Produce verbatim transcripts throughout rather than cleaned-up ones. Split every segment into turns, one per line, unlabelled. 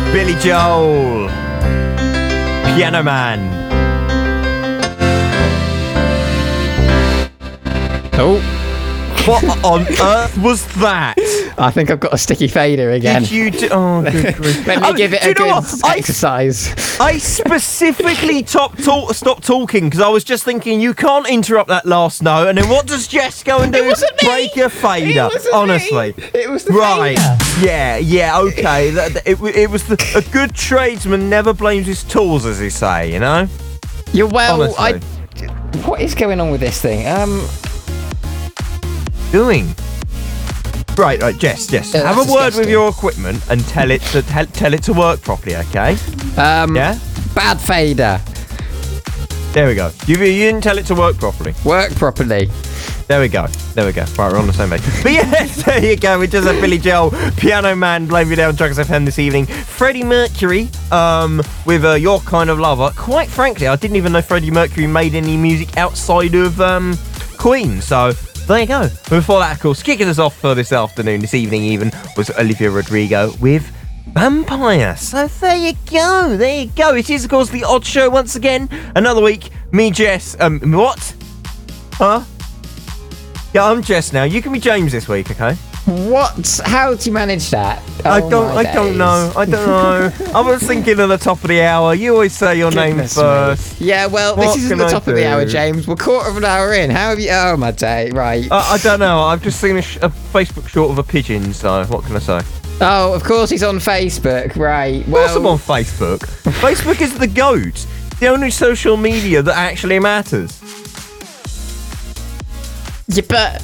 Billy Joel, Piano Man.
Oh.
What on earth was that?
I think I've got a sticky fader again.
Did you do- oh, good grief.
Let me
Oh,
give it
do you
a
know
good
what? I-
exercise.
I specifically top talk, stopped talking because I was just thinking you can't interrupt that last note. And then what does Jess go and do?
It wasn't me.
Break a fader.
It wasn't
honestly,
me. It was the
right.
fader.
Yeah, yeah, okay. That, that- it, it was the, a good tradesman never blames his tools, as they say. You know.
You're well.
Honestly.
I. What is going on with this thing? Um.
Doing. Right, right, Jess, Jess.
Yeah,
have
that's
a word
disgusting.
with your equipment and tell it to tell, tell it to work properly, okay?
Um.
Yeah.
Bad fader.
There we go. You, you didn't tell it to work properly.
Work properly.
There we go. There we go. Right, we're on the same page. But yes, there you go. We just had Billy Joel, Piano Man, Blame You Down, Drugs F M this evening. Freddie Mercury, um, with uh, Your Kind of Lover. Quite frankly, I didn't even know Freddie Mercury made any music outside of um, Queen. So there you go. Before that, of course, kicking us off for this afternoon, this evening even, was Olivia Rodrigo with Vampire. So there you go. There you go. It is, of course, the Odd Show once again. Another week. Me, Jess. Um, what? Huh? Yeah, I'm Jess now. You can be James this week, okay?
What? How do you manage that?
I
Oh,
don't.
my
I don't
days.
know. I don't know. I was thinking at the top of the hour. You always say your name
Goodness
first.
me. Yeah, well,
What
this isn't
can
the
I
top of the hour,
do?
James. We're quarter of an hour in. How have you? Oh my day. Right.
Uh, I don't know. I've just seen a, sh- a Facebook short of a pigeon. So what can I say?
Oh, of course he's on Facebook. Right.
Of course, I'm
Well,
on Facebook. Facebook is the goat. The only social media that actually matters.
yeah, but.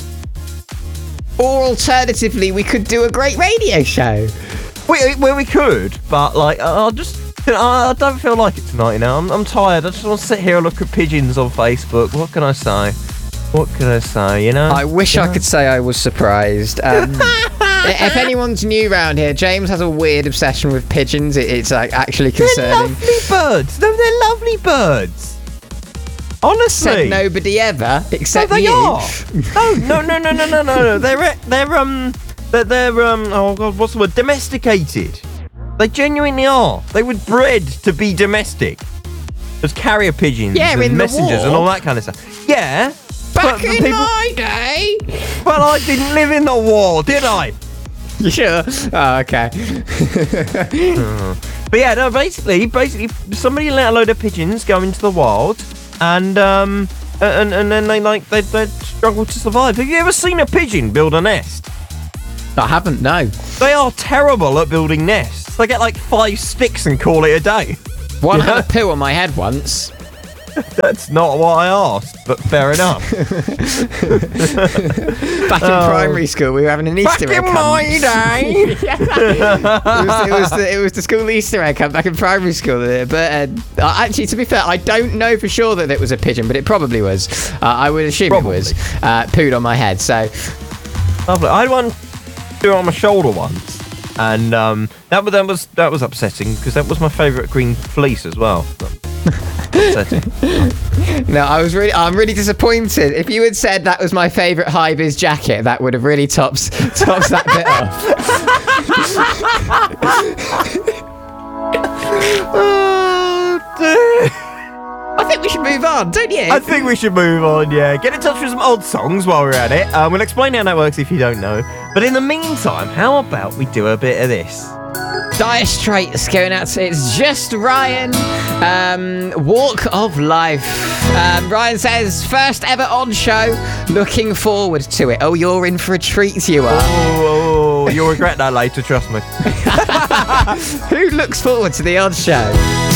Or alternatively, we could do a great radio show.
We, well, we could, but like, I I just, you know, I I don't feel like it tonight. You know, I'm, I'm tired. I just want to sit here and look at pigeons on Facebook. What can I say? What can I say? You know.
I wish I could say I was surprised. Um, if anyone's new round here, James has a weird obsession with pigeons. It, it's like actually
They're
concerning.
lovely birds. No, they're lovely birds. Honestly.
Said nobody ever except
no, they
you.
are. No, no, no, no, no, no, no, no. They're they're um they're, they're um oh god, what's the word? Domesticated. They genuinely are. They were bred to be domestic. As carrier pigeons
Yeah,
and
in the
messengers
war.
and all that kind of stuff. Yeah.
Back
but
in
people,
my day.
Well, I didn't live in the war, did I?
You sure? Oh, okay.
But yeah, no, basically, basically, somebody let a load of pigeons go into the wild, and um, and and then they like they they struggle to survive. Have you ever seen a pigeon build a nest?
I haven't, no.
They are terrible at building nests. They get like five sticks and call it a day.
One
Yeah.
had a poo on my head once.
That's not what I asked, but fair enough.
Back in
Oh.
primary school, we were having an
Back
Easter egg
in
hunt.
my day.
it, was, it, was the, it was the school Easter egg hunt back in primary school. uh, But uh, actually, to be fair, I don't know for sure that it was a pigeon, but it probably was. Uh, I would assume
Probably.
it was. Uh, pooed on my head. So
Lovely. I had one do it on my shoulder once, and um, that was that was that was upsetting because that was my favourite green fleece as well. Upsetting.
no, I was really, I'm really disappointed. If you had said that was my favourite high vis jacket, that would have really tops tops that bit off.
Oh dear.
I think we should move on, don't you?
I think we should move on, yeah. Get in touch with some old songs while we're at it. Um, we'll explain how that works if you don't know. But in the meantime, how about we do a bit of this?
Dire Straits going out to It's Just Ryan. Um, Walk of Life. Um, Ryan says, first ever on show. Looking forward to it. Oh, you're in for a treat, you are.
Oh, oh, you'll regret that later, trust me.
Who looks forward to the odd show?